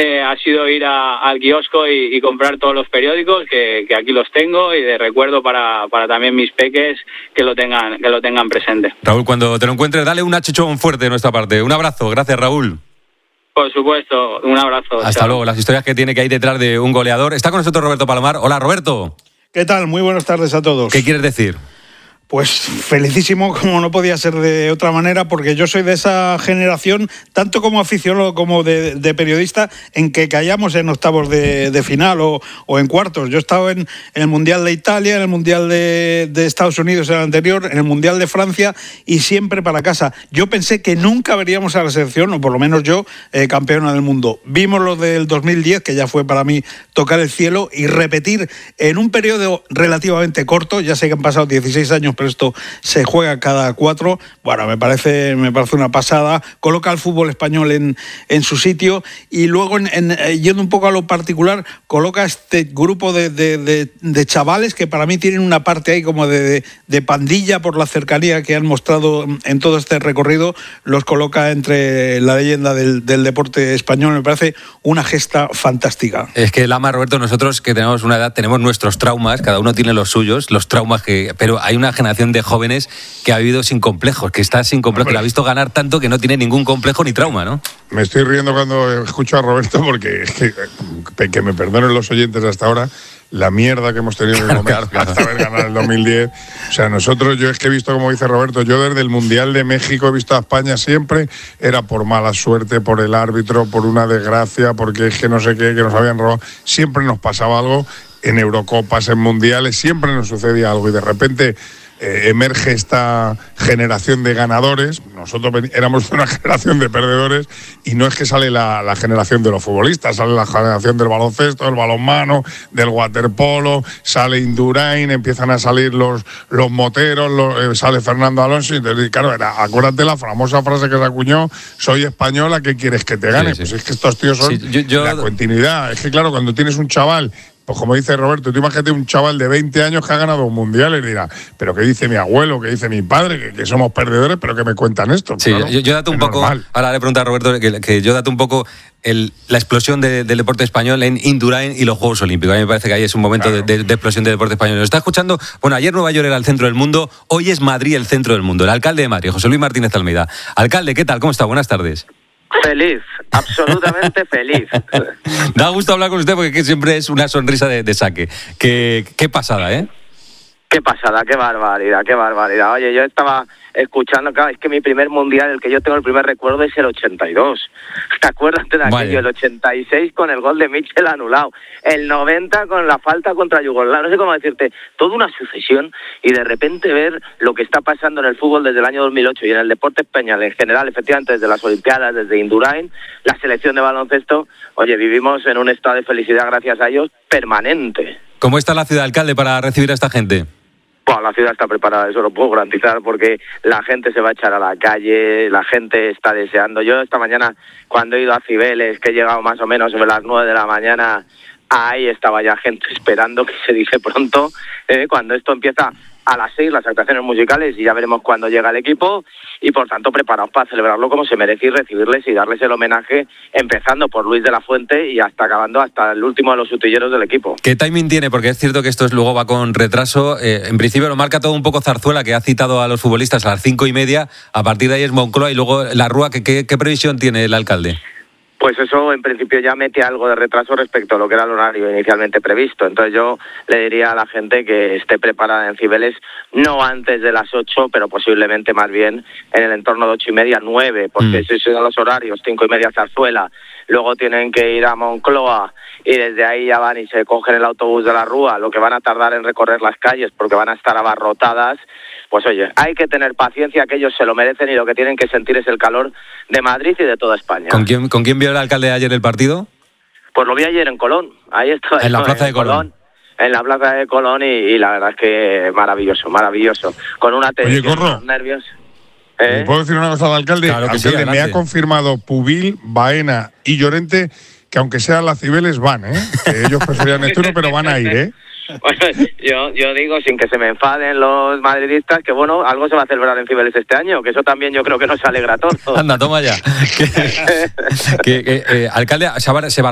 ha sido ir al kiosco y comprar todos los periódicos, que aquí los tengo, y de recuerdo para también mis peques que lo tengan presente. Raúl, cuando te lo encuentres, dale un achuchón fuerte de nuestra parte. Un abrazo, gracias, Raúl. Por supuesto, un abrazo. Hasta chao. luego, las historias que tiene que hay detrás de un goleador. Está con nosotros Roberto Palomar. Hola, Roberto. ¿Qué tal? Muy buenas tardes a todos. ¿Qué quieres decir? Pues felicísimo, como no podía ser de otra manera, porque yo soy de esa generación, tanto como aficionado como de periodista, en que caíamos en octavos de final o en cuartos. Yo he estado en el Mundial de Italia, en el Mundial de Estados Unidos, en el anterior, en el Mundial de Francia, y siempre para casa. Yo pensé que nunca veríamos a la selección, o por lo menos yo, campeona del mundo. Vimos lo del 2010, que ya fue para mí tocar el cielo, y repetir en un periodo relativamente corto, ya sé que han pasado 16 años, pero esto se juega cada 4. Bueno, me parece una pasada. Coloca al fútbol español en su sitio, y luego, yendo un poco a lo particular, coloca este grupo de chavales que para mí tienen una parte ahí como de pandilla por la cercanía que han mostrado en todo este recorrido. Los coloca entre la leyenda del deporte español. Me parece una gesta fantástica. Es que, Lama, Roberto, nosotros que tenemos una edad tenemos nuestros traumas, cada uno tiene los suyos, los traumas pero hay una generación de jóvenes que ha vivido sin complejos, que está sin complejos, que la ha visto ganar tanto que no tiene ningún complejo ni trauma, ¿no? Me estoy riendo cuando escucho a Roberto, porque es que me perdonen los oyentes hasta ahora, la mierda que hemos tenido en el momento hasta haber ganado el 2010. O sea, yo es que he visto, como dice Roberto, yo desde el Mundial de México he visto a España siempre, era por mala suerte, por el árbitro, por una desgracia, porque es que no sé qué, que nos habían robado. Siempre nos pasaba algo en Eurocopas, en Mundiales, siempre nos sucedía algo, y de repente emerge esta generación de ganadores. Nosotros éramos una generación de perdedores, y no es que sale la generación de los futbolistas, sale la generación del baloncesto, del balonmano, del waterpolo, sale Indurain, empiezan a salir los moteros, sale Fernando Alonso, y claro, acuérdate la famosa frase que se acuñó: soy española, ¿qué quieres que te gane? Sí. Pues es que estos tíos son la continuidad. Es que claro, cuando tienes un chaval, pues como dice Roberto, tú imagínate un chaval de 20 años que ha ganado un mundial, y dirá, pero ¿qué dice mi abuelo? ¿Qué dice mi padre? Que somos perdedores, pero que me cuentan esto. Sí, claro, yo dato un poco, normal. Ahora le pregunto a Roberto que yo dato un poco la explosión del deporte español en Indurain y los Juegos Olímpicos. A mí me parece que ahí es un momento de explosión del deporte español. Nos está escuchando, bueno, ayer Nueva York era el centro del mundo, hoy es Madrid el centro del mundo. El alcalde de Madrid, José Luis Martínez Almeida. Alcalde, ¿qué tal? ¿Cómo está? Buenas tardes. Feliz, absolutamente feliz. Da gusto hablar con usted, porque siempre es una sonrisa de saque. Qué pasada, ¿eh? Qué pasada, qué barbaridad, qué barbaridad. Oye, yo estaba escuchando, claro, es que mi primer mundial, el que yo tengo el primer recuerdo, es el 82. ¿Te acuerdas de aquello? El 86 con el gol de Mitchell anulado, el 90 con la falta contra Yugoslavia, no sé cómo decirte, toda una sucesión, y de repente ver lo que está pasando en el fútbol desde el año 2008 y en el deporte español en general, efectivamente desde las Olimpiadas, desde Indurain, la selección de baloncesto. Oye, vivimos en un estado de felicidad, gracias a ellos, permanente. ¿Cómo está la ciudad, alcalde, para recibir a esta gente? Bueno, la ciudad está preparada, eso lo puedo garantizar, porque la gente se va a echar a la calle, la gente está deseando. Yo esta mañana, cuando he ido a Cibeles, que he llegado más o menos sobre las 9 de la mañana, ahí estaba ya gente esperando, que se dice pronto, cuando esto empieza a las 6, las actuaciones musicales, y ya veremos cuándo llega el equipo, y por tanto preparados para celebrarlo como se merece y recibirles y darles el homenaje, empezando por Luis de la Fuente y acabando hasta el último de los utilleros del equipo. ¿Qué timing tiene? Porque es cierto que esto luego va con retraso. En principio lo marca todo un poco Zarzuela, que ha citado a los futbolistas a las 5:30, a partir de ahí es Moncloa, y luego la Rúa. ¿Qué previsión tiene el alcalde? Pues eso en principio ya mete algo de retraso respecto a lo que era el horario inicialmente previsto. Entonces yo le diría a la gente que esté preparada en Cibeles, no antes de las 8, pero posiblemente más bien en el entorno de 8:30, 9, porque esos son los horarios, 5:30 Zarzuela, luego tienen que ir a Moncloa, y desde ahí ya van y se cogen el autobús de la Rúa, lo que van a tardar en recorrer las calles porque van a estar abarrotadas. Pues oye, hay que tener paciencia, que ellos se lo merecen, y lo que tienen que sentir es el calor de Madrid y de toda España. ¿Con quién vio el alcalde ayer el partido? Pues lo vi ayer en Colón, ahí estaba. En la plaza de Colón. En la plaza de Colón, y la verdad es que maravilloso, maravilloso. Con una tensión, unos nervios. ¿Puedo decir una cosa al alcalde? Claro que alcalde, sí, me ha confirmado Pubil, Baena y Llorente que aunque sean las Cibeles van, que ellos preferían esto, pero van a ir, Bueno, yo digo, sin que se me enfaden los madridistas, que bueno, algo se va a celebrar en Cibeles este año, que eso también yo creo que nos alegra a todos. Anda, toma ya. Alcalde, se va